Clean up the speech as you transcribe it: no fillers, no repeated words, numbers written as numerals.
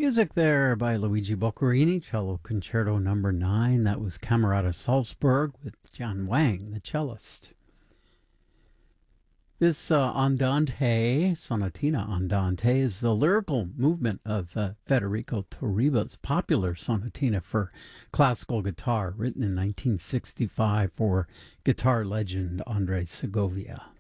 Music there by Luigi Boccherini, cello concerto number 9. That was Camerata Salzburg with John Wang, the cellist. This Andante, Sonatina Andante, is the lyrical movement of Federico Torriba's popular sonatina for classical guitar, written in 1965 for guitar legend Andres Segovia.